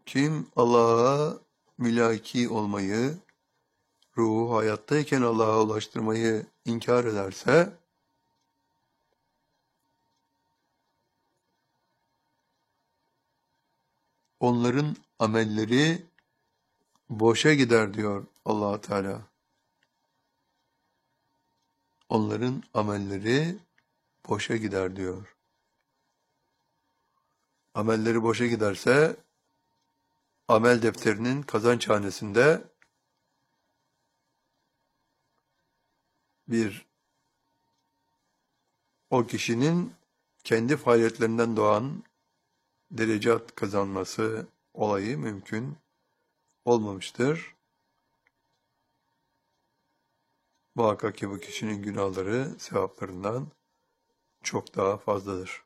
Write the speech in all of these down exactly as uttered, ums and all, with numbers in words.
Kim Allah'a mülaki olmayı, ruhu hayattayken Allah'a ulaştırmayı inkar ederse, onların amelleri boşa gider diyor Allah Teala. Onların amelleri boşa gider diyor. Amelleri boşa giderse, amel defterinin kazançhanesinde bir o kişinin kendi faaliyetlerinden doğan derecat kazanması olayı mümkün olmamıştır. Muhakkak ki bu kişinin günahları sevaplarından çok daha fazladır.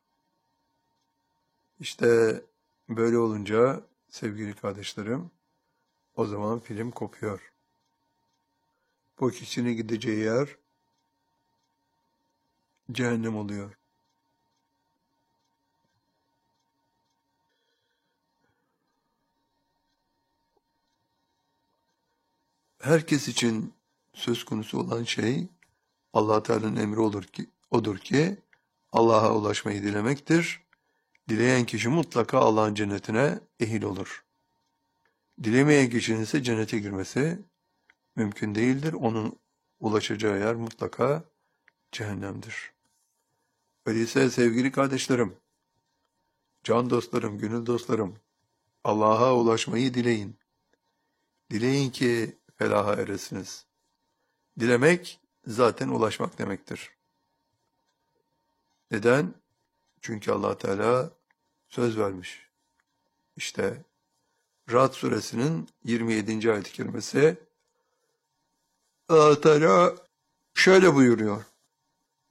İşte böyle olunca sevgili kardeşlerim, o zaman film kopuyor. Bu kişinin gideceği yer cehennem oluyor. Herkes için söz konusu olan şey Allah Teala'nın emri olur ki, odur ki Allah'a ulaşmayı dilemektir. Dileyen kişi mutlaka Allah'ın cennetine ehil olur. Dilemeyen kişinin ise cennete girmesi mümkün değildir. Onun ulaşacağı yer mutlaka cehennemdir. Öyleyse sevgili kardeşlerim, can dostlarım, gönül dostlarım, Allah'a ulaşmayı dileyin. Dileyin ki felaha eresiniz. Dilemek zaten ulaşmak demektir. Neden? Çünkü Allah Teala söz vermiş. İşte Ra'd suresinin yirmi yedinci ayet-i kerimesi Allah Teala şöyle buyuruyor.